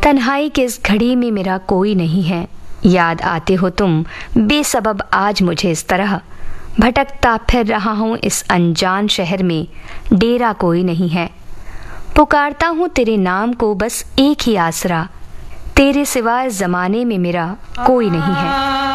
तन्हाई की इस घड़ी में मेरा कोई नहीं है, याद आते हो तुम बेसबब आज मुझे इस तरह। भटकता फिर रहा हूँ इस अनजान शहर में, डेरा कोई नहीं है। पुकारता हूँ तेरे नाम को बस एक ही आसरा, तेरे सिवा इस ज़माने में मेरा कोई नहीं है।